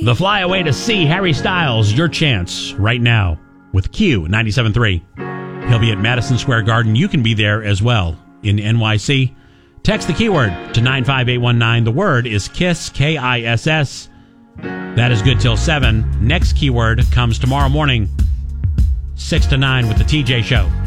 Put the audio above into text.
The Flyaway to see Harry Styles, your chance right now with Q 97.3. He'll be at Madison Square Garden. You can be there as well in NYC. Text the keyword to 95819. The word is KISS, K-I-S-S. That is good till 7. Next keyword comes tomorrow morning, 6 to 9 with the TJ Show.